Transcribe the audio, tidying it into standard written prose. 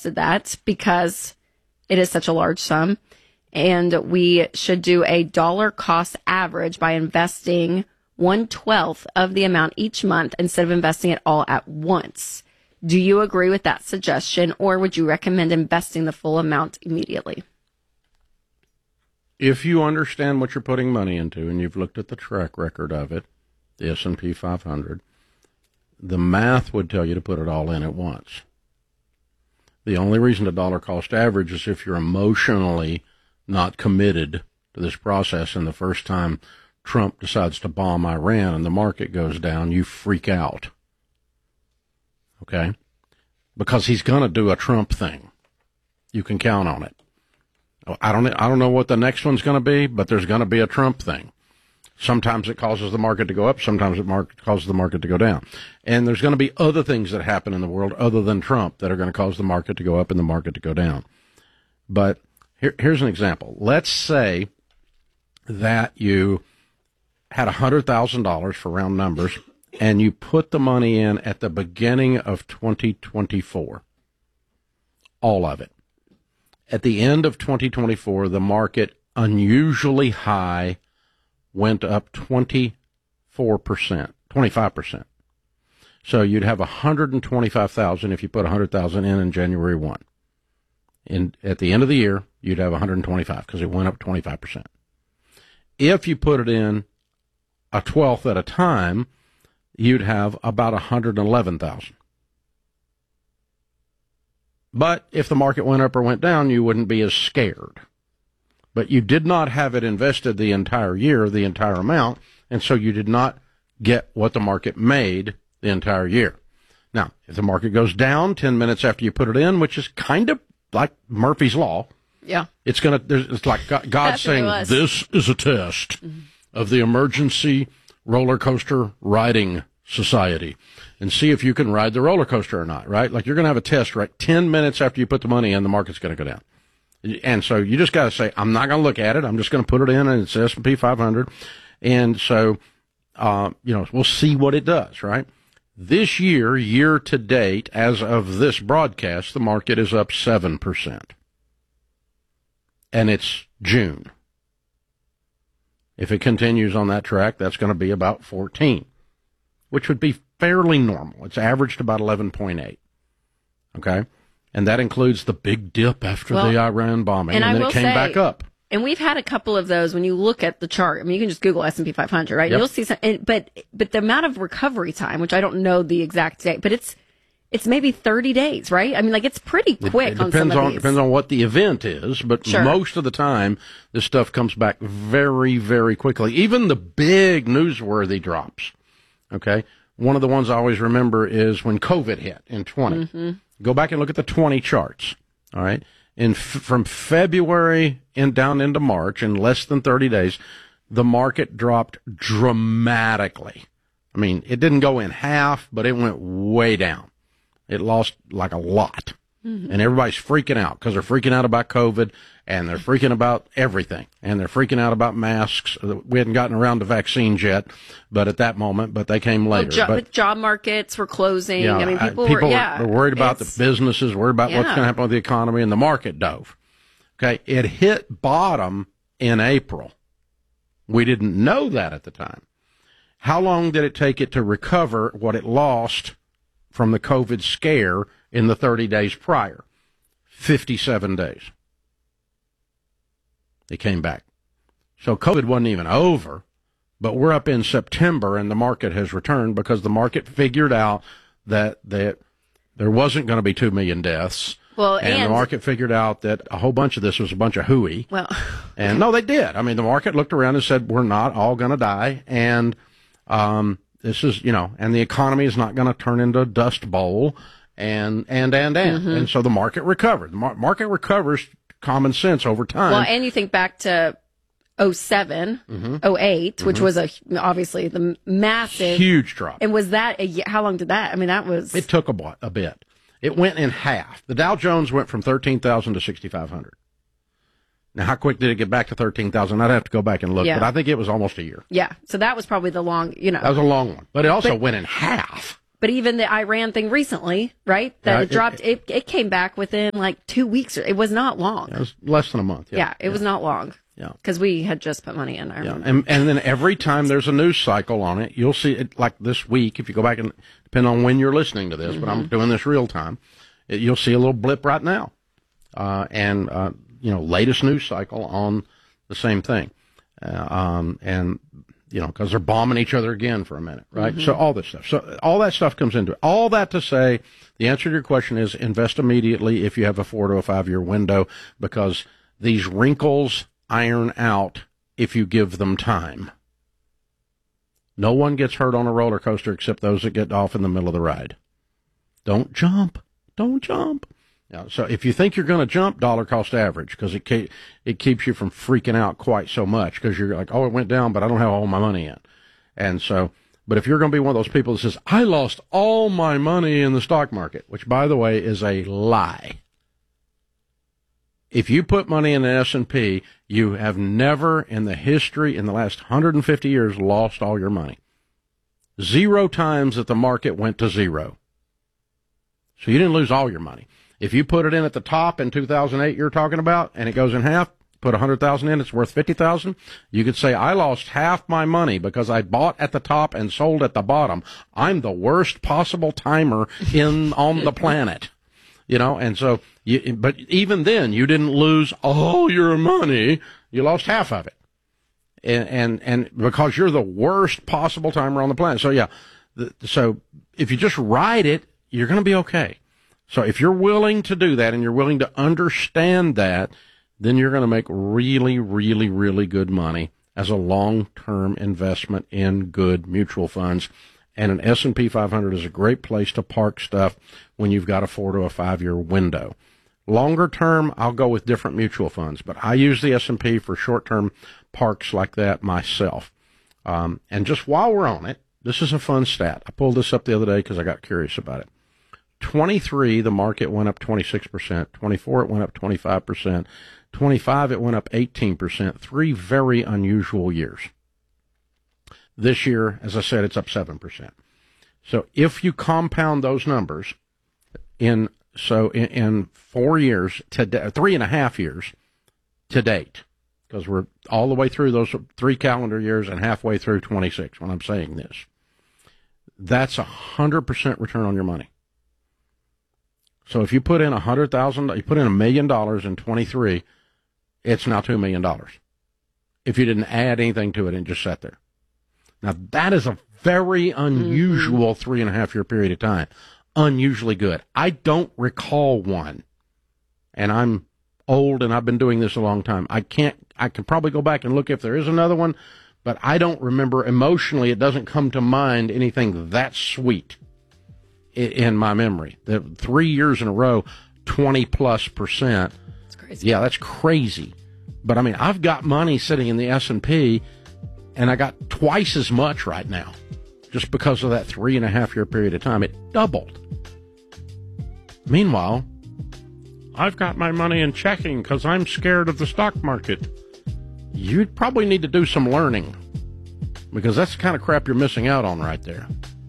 suggested that because it is such a large sum, and we should do a dollar cost average by investing 1/12 of the amount each month instead of investing it all at once. Do you agree with that suggestion, or would you recommend investing the full amount immediately? If you understand what you're putting money into and you've looked at the track record of it, the S&P 500, the math would tell you to put it all in at once. The only reason to dollar cost average is if you're emotionally not committed to this process, and the first time Trump decides to bomb Iran and the market goes down, you freak out. Okay? Because he's going to do a Trump thing. You can count on it. I don't know what the next one's going to be, but there's going to be a Trump thing. Sometimes it causes the market to go up. Sometimes it causes the market to go down. And there's going to be other things that happen in the world other than Trump that are going to cause the market to go up and the market to go down. But here's an example. Let's say that you had $100,000 for round numbers, and you put the money in at the beginning of 2024. All of it. At the end of 2024, the market, unusually high, went up 24%, 25%. So you'd have 125,000 if you put 100,000 in January 1. At the end of the year, you'd have 125 because it went up 25%. If you put it in a 12th at a time, you'd have about 111,000. But if the market went up or went down, you wouldn't be as scared. But you did not have it invested the entire year, the entire amount, and so you did not get what the market made the entire year. Now, if the market goes down 10 minutes after you put it in, which is kind of like Murphy's Law, yeah, it's like God saying, this is a test of the emergency roller coaster riding society, and see if you can ride the roller coaster or not, right? Like you're going to have a test, right? 10 minutes after you put the money in, the market's going to go down. And so you just got to say, I'm not going to look at it. I'm just going to put it in, and it's S&P 500. And so, we'll see what it does, right? This year to date, as of this broadcast, the market is up 7%. And it's June. If it continues on that track, that's going to be about 14, which would be fairly normal. It's averaged about 11.8. Okay? And that includes the big dip after the Iran bombing, and then it came back up. And we've had a couple of those when you look at the chart. I mean, you can just Google S&P 500, right? Yep. You'll see some, but the amount of recovery time, which I don't know the exact date, but it's maybe 30 days, right? I mean, like it's pretty quick on some of these. Depends on what the event is, but sure, most of the time, this stuff comes back very, very quickly. Even the big newsworthy drops, okay? One of the ones I always remember is when COVID hit in 20. Mm-hmm. Go back and look at the 20 charts, all right? From February down into March, in less than 30 days, the market dropped dramatically. I mean, it didn't go in half, but it went way down. It lost like a lot. Mm-hmm. And everybody's freaking out because they're freaking out about COVID, and they're freaking about everything, and they're freaking out about masks. We hadn't gotten around to vaccines yet, but at that moment, but they came later. But job markets were closing. Yeah, I mean, people were worried about the businesses, worried about what's going to happen with the economy, and the market dove. Okay, it hit bottom in April. We didn't know that at the time. How long did it take it to recover what it lost from the COVID scare in the 30 days prior? 57 days. It came back. So COVID wasn't even over, but we're up in September and the market has returned because the market figured out that there wasn't going to be 2 million deaths. Well, and the market figured out that a whole bunch of this was a bunch of hooey. Well, and no, they did. I mean, the market looked around and said, we're not all going to die. And, this is, and the economy is not going to turn into a dust bowl. And so the market recovered. The market recovers common sense over time. Well, and you think back to 07, 08, which was obviously the massive, huge drop. And was that how long did that? I mean, that was. It took a bit. It went in half. The Dow Jones went from 13,000 to 6,500. Now, how quick did it get back to 13,000? I'd have to go back and look, but I think it was almost a year. Yeah, so that was probably the long, That was a long one, but it also went in half. But even the Iran thing recently, right? That it dropped. It came back within like 2 weeks. It was not long. It was less than a month. Yeah, it was not long. Yeah, because we had just put money in. I remember. And then every time there's a news cycle on it, you'll see it. Like this week, if you go back and depend on when you're listening to this, but I'm doing this real time, you'll see a little blip right now, latest news cycle on the same thing, because they're bombing each other again for a minute, right? So all this stuff. So all that stuff comes into it. All that to say, the answer to your question is invest immediately if you have a 4 to a 5 year window, because these wrinkles iron out if you give them time. No one gets hurt on a roller coaster except those that get off in the middle of the ride. Don't jump. Don't jump. Yeah, so if you think you're going to jump, dollar cost average, because it keeps you from freaking out quite so much, because you're like, oh, it went down, but I don't have all my money in. And so, but if you're going to be one of those people that says, I lost all my money in the stock market, which, by the way, is a lie. If you put money in the S&P, you have never in the history, in the last 150 years, lost all your money. 0 times that the market went to zero. So you didn't lose all your money. If you put it in at the top in 2008 you're talking about, and it goes in half, put 100,000 in, it's worth 50,000, you could say, I lost half my money because I bought at the top and sold at the bottom. I'm the worst possible timer on the planet. And so, but even then, you didn't lose all your money. You lost half of it. And because you're the worst possible timer on the planet. So, yeah. So if you just ride it, you're going to be okay. So if you're willing to do that and you're willing to understand that, then you're going to make really, really, really good money as a long-term investment in good mutual funds. And an S&P 500 is a great place to park stuff when you've got a 4 to a 5 year window. Longer term, I'll go with different mutual funds, but I use the S&P for short-term parks like that myself. And just while we're on it, this is a fun stat. I pulled this up the other day because I got curious about it. 23, the market went up 26%. 24, it went up 25%. 25, it went up 18%. 3 very unusual years. This year, as I said, it's up 7%. So if you compound those numbers in 4 years, 3.5 years to date, because we're all the way through those 3 calendar years and halfway through 26 when I'm saying this, that's 100% return on your money. So if you put in $100,000, you put in $1 million in 23, it's now $2 million. If you didn't add anything to it and just sat there. Now, that is a very unusual 3.5 year period of time. Unusually good. I don't recall one. And I'm old and I've been doing this a long time. I can probably go back and look if there is another one, but I don't remember emotionally. It doesn't come to mind anything that sweet in my memory. The 3 years in a row, 20+%. That's crazy. Yeah, that's crazy. But I mean, I've got money sitting in the S&P and I got twice as much right now just because of that 3.5 year period of time. It doubled. Meanwhile, I've got my money in checking because I'm scared of the stock market. You'd probably need to do some learning because that's the kind of crap you're missing out on right there.